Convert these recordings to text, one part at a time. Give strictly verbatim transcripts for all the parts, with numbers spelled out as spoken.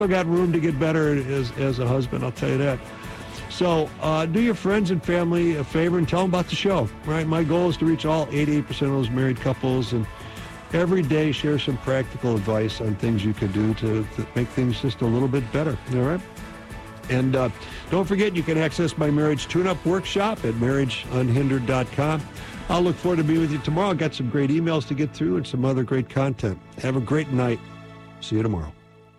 I got room to get better as, as a husband, I'll tell you that. So uh, do your friends and family a favor and tell them about the show, right? My goal is to reach all eighty-eight percent of those married couples and every day share some practical advice on things you could do to, to make things just a little bit better, all right? And uh, don't forget, you can access my marriage tune-up workshop at marriage unhindered dot com. I'll look forward to being with you tomorrow. I've got some great emails to get through and some other great content. Have a great night. See you tomorrow.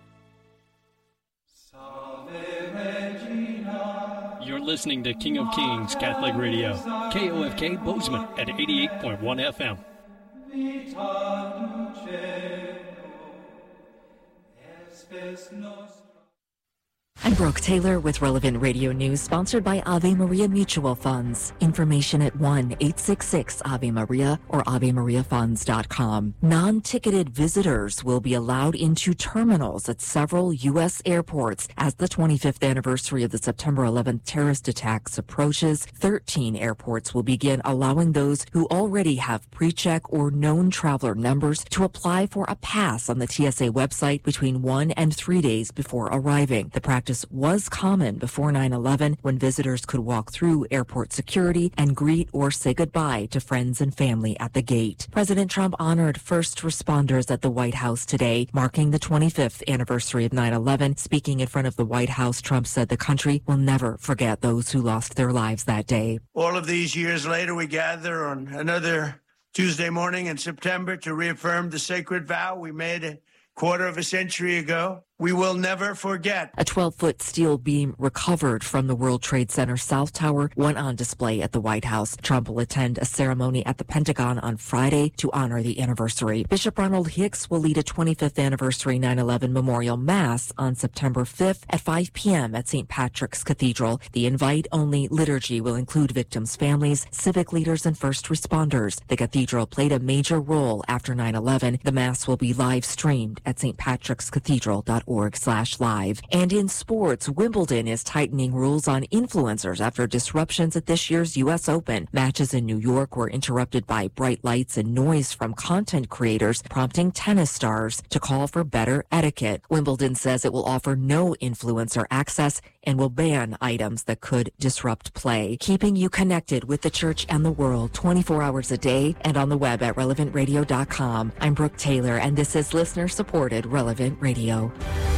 You're listening to King of Kings Catholic Radio, K O F K Bozeman at eighty-eight point one F M. I'm Brooke Taylor with Relevant Radio News, sponsored by Ave Maria Mutual Funds. Information at one eight six six Ave Maria or ave maria funds dot com. Non-ticketed visitors will be allowed into terminals at several U S airports as the twenty-fifth anniversary of the September eleventh terrorist attacks approaches. thirteen airports will begin allowing those who already have pre-check or known traveler numbers to apply for a pass on the T S A website between one and three days before arriving. The practice was common before nine eleven, when visitors could walk through airport security and greet or say goodbye to friends and family at the gate. President Trump honored first responders at the White House today, marking the twenty-fifth anniversary of nine eleven. Speaking in front of the White House, Trump said the country will never forget those who lost their lives that day. All of these years later, we gather on another Tuesday morning in September to reaffirm the sacred vow we made a quarter of a century ago. We will never forget. A twelve-foot steel beam recovered from the World Trade Center South Tower went on display at the White House. Trump will attend a ceremony at the Pentagon on Friday to honor the anniversary. Bishop Ronald Hicks will lead a twenty-fifth anniversary nine eleven memorial mass on September fifth at five p.m. at Saint Patrick's Cathedral. The invite-only liturgy will include victims' families, civic leaders, and first responders. The cathedral played a major role after nine eleven. The mass will be live-streamed at st patricks cathedral dot org slash live. And in sports, Wimbledon is tightening rules on influencers after disruptions at this year's U S Open. Matches in New York were interrupted by bright lights and noise from content creators, prompting tennis stars to call for better etiquette. Wimbledon says it will offer no influencer access and will ban items that could disrupt play. Keeping you connected with the church and the world twenty-four hours a day and on the web at relevant radio dot com. I'm Brooke Taylor, and this is listener-supported Relevant Radio.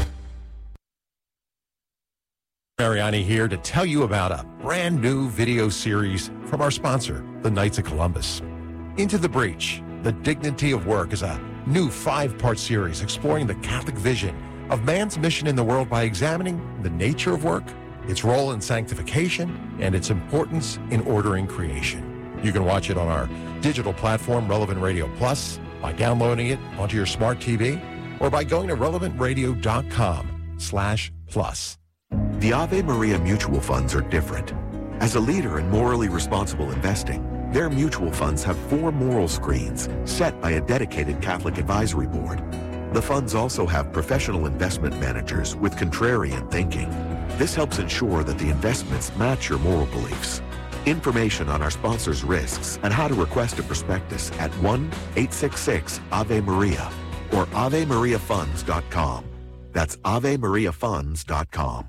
Mariani here to tell you about a brand new video series from our sponsor, the Knights of Columbus. Into the Breach, The Dignity of Work is a new five-part series exploring the Catholic vision of man's mission in the world by examining the nature of work, its role in sanctification, and its importance in ordering creation. You can watch it on our digital platform, Relevant Radio Plus, by downloading it onto your smart T V, or by going to relevant radio dot com slash plus. The Ave Maria mutual funds are different. As a leader in morally responsible investing, their mutual funds have four moral screens set by a dedicated Catholic advisory board. The funds also have professional investment managers with contrarian thinking. This helps ensure that the investments match your moral beliefs. Information on our sponsors' risks and how to request a prospectus at one eight six six Ave Maria or ave maria funds dot com. That's ave maria funds dot com.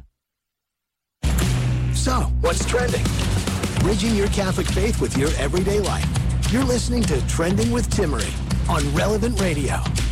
So, what's trending? Bridging your Catholic faith with your everyday life. You're listening to Trending with Timmery on Relevant Radio.